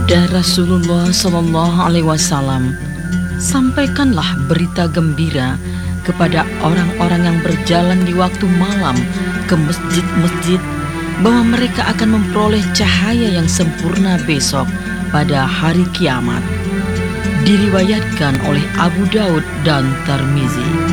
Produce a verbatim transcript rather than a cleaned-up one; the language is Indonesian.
Sabda Rasulullah Shallallahu Alaihi Wasallam, sampaikanlah berita gembira kepada orang-orang yang berjalan di waktu malam ke masjid-masjid bahwa mereka akan memperoleh cahaya yang sempurna besok pada hari kiamat. Diriwayatkan oleh Abu Daud dan Tirmizi.